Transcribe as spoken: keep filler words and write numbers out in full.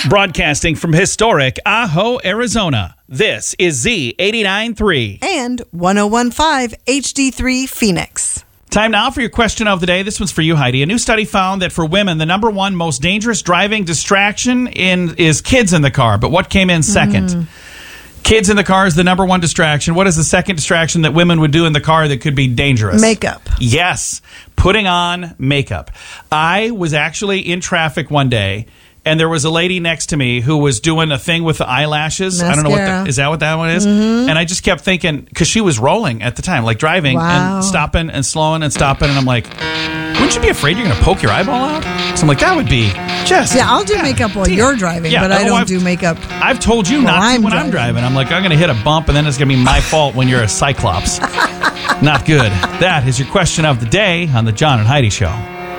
Broadcasting from historic Ajo, Arizona, this is Z eighty-nine point three. And one oh one point five H D three Phoenix. Time now for your question of the day. This one's for you, Heidi. A new study found that for women, the number one most dangerous driving distraction in is kids in the car. But what came in second? Mm. Kids in the car is the number one distraction. What is the second distraction that women would do in the car that could be dangerous? Makeup. Yes. Putting on makeup. I was actually in traffic one day, and there was a lady next to me who was doing a thing with the eyelashes. Mascara. I don't know what that is. That what that one is? Mm-hmm. And I just kept thinking, because she was rolling at the time, like driving wow. and stopping and slowing and stopping. And I'm like, wouldn't you be afraid you're going to poke your eyeball out? So I'm like, that would be just. Yeah, I'll do yeah, makeup while yeah. you're driving, yeah, but I don't I've, do makeup. I've told you not I'm to when driving. I'm driving. I'm like, I'm going to hit a bump, and then it's going to be my fault when you're a cyclops. Not good. That is your question of the day on the John and Heidi Show.